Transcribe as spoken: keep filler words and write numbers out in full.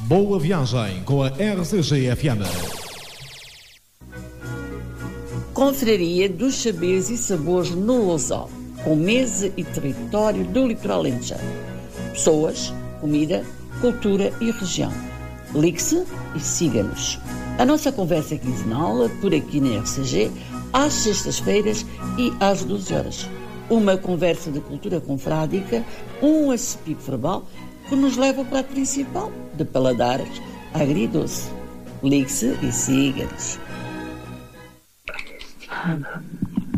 Boa viagem com a R C G F M. Confraria dos Saberes e Sabores no Lousal, com mesa e território do litoral alentejano. Pessoas, comida, cultura e região. Ligue-se e siga-nos. A nossa conversa é quinzenal, por aqui na R C G, às sextas-feiras e às doze horas. Uma conversa de cultura confrádica, um acepip verbal que nos leva ao prato principal, de paladares agridoce. Ligue-se e siga-nos.